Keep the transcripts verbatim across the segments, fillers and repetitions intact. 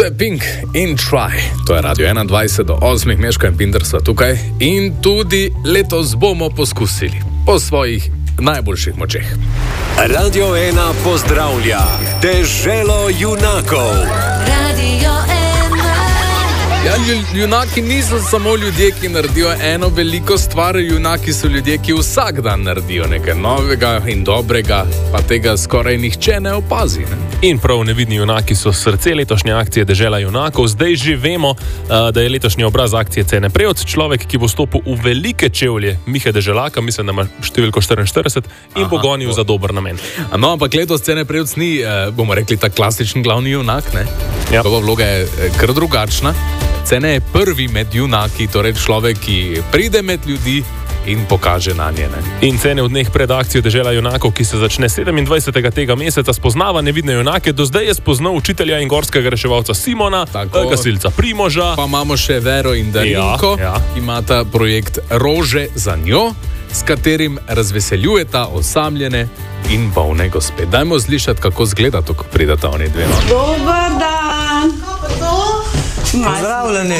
To je Pink in Try. To je Radio enaindvajset do osmih, Meška in Pinder sva tukaj. In tudi letos bomo poskusili po svojih najboljših močeh. Radio ena pozdravlja Deželo junakov. Radio ena. Ja, junaki niso samo ljudje, ki naredijo eno veliko stvar, junaki so ljudje, ki vsak dan naredijo nekaj novega in dobrega, pa tega skoraj nihče ne opazi. Ne? In prav nevidni junaki so srce letošnje akcije Dežela junakov. Zdaj že vemo, da je letošnji obraz akcije Cene Prevc, človek, ki bo stopil v velike čevlje Mihe Deželaka, mislim, da ima številko štiriinštirideset, in bo gonil za dober namen. No, ampak letos Cene Prevc ni, bomo rekli, ta klasični glavni junak, ne? Ja. Njegova vloga je kar drugačna. Cene je prvi med junaki, torej človek, ki pride med ljudi in pokaže na njene. In Cene v dneh pred akcijo Dežela junakov, ki se začne sedemindvajsetega tega meseca, spoznava nevidne junake. Do zdaj je spoznal učitelja in gorskega reševalca Simona, Tako. gasilca Primoža. Pa imamo še Vero in Darinko, Ja, ja. ki imata projekt Rože za njo, s katerim razveseljujeta osamljene in bolne gospe. Dajmo slišati, kako zgleda to, ko prideta oni dve. No? Dobar dan. Pozdravljeni.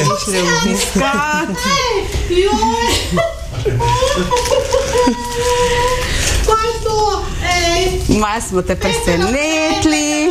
Malo smo te presenetili.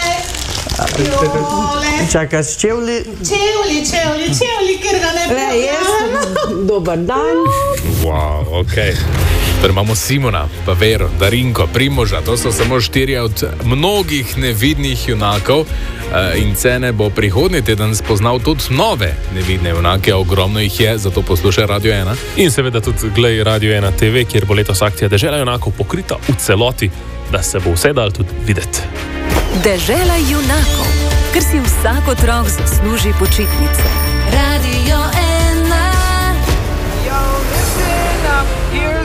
Čakaj, s čevlji. Čevlji, čevlji, čevlji, ker ga ne Le, jaz. Dobar dan. Wow, ok. Torej imamo Simona, pa Vero, Darinko, Primoža, to so samo štirje od mnogih nevidnih junakov. In Cene bo prihodnji teden spoznal tudi nove nevidne junake, ogromno jih je, zato poslušaj Radio ena. In seveda tudi glej Radio ena te ve, kjer bo letos akcija Dežela junakov pokrita v celoti, da se bo vse dal tudi videti. Dežela junakov, ker si vsak otrok zasluži počitnice.